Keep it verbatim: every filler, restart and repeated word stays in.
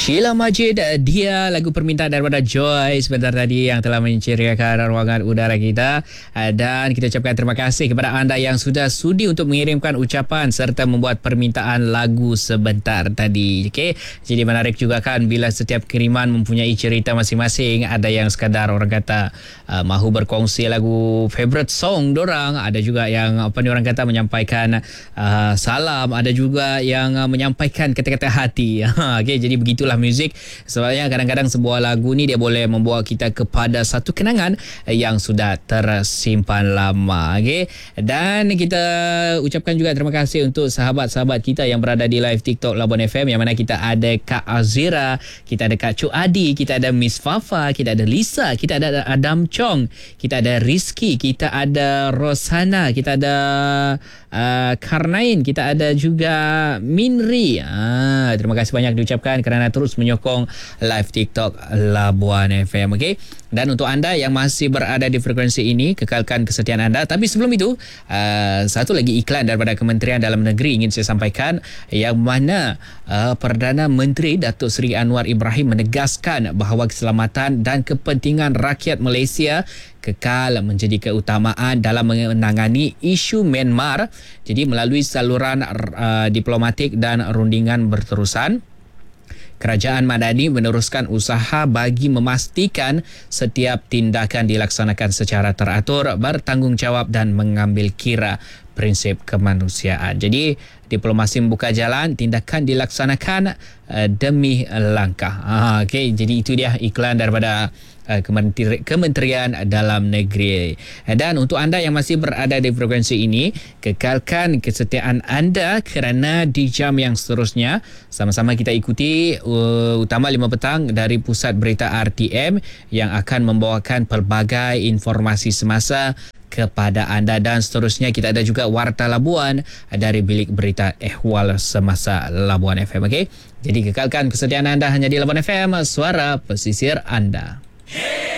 Sheila Majid, dia lagu permintaan daripada Joy sebentar tadi yang telah menceriakan ruangan udara kita. Dan kita ucapkan terima kasih kepada anda yang sudah sudi untuk mengirimkan ucapan serta membuat permintaan lagu sebentar tadi. Okey, jadi menarik juga kan bila setiap kiriman mempunyai cerita masing-masing. Ada yang sekadar orang kata uh, mahu berkongsi lagu favorite song dorang, ada juga yang apa ni orang kata menyampaikan uh, salam, ada juga yang uh, menyampaikan kata-kata hati. Okey, jadi begitu itulah muzik. Sebabnya kadang-kadang sebuah lagu ni dia boleh membawa kita kepada satu kenangan yang sudah tersimpan lama. Okay? Dan kita ucapkan juga terima kasih untuk sahabat-sahabat kita yang berada di live TikTok Labuan F M, yang mana kita ada Kak Azira, kita ada Kak Cuk Adi, kita ada Miss Fafa, kita ada Lisa, kita ada Adam Chong, kita ada Rizky, kita ada Rosana, kita ada uh, Karnain, kita ada juga Minri. Ah, terima kasih banyak diucapkan kerana terus menyokong live TikTok Labuan F M. Okay? Dan untuk anda yang masih berada di frekuensi ini, kekalkan kesetiaan anda. Tapi sebelum itu, uh, satu lagi iklan daripada Kementerian Dalam Negeri ingin saya sampaikan, yang mana uh, Perdana Menteri Datuk Seri Anwar Ibrahim menegaskan bahawa keselamatan dan kepentingan rakyat Malaysia kekal menjadi keutamaan dalam menangani isu Myanmar. Jadi melalui saluran uh, diplomatik dan rundingan berterusan, Kerajaan Madani meneruskan usaha bagi memastikan setiap tindakan dilaksanakan secara teratur, bertanggungjawab dan mengambil kira prinsip kemanusiaan. Jadi diplomasi membuka jalan, tindakan dilaksanakan uh, demi langkah. Ah, okay. Jadi itu dia iklan daripada uh, Kementeri- Kementerian Dalam Negeri. Dan untuk anda yang masih berada di frekuensi ini, kekalkan kesetiaan anda kerana di jam yang seterusnya sama-sama kita ikuti uh, Utama lima petang dari Pusat Berita R T M yang akan membawakan pelbagai informasi semasa kepada anda. Dan seterusnya kita ada juga Warta Labuan dari Bilik Berita Ehwal Semasa Labuan F M. Okay? Jadi kekalkan kesediaan anda hanya di Labuan F M, suara pesisir anda. Hey!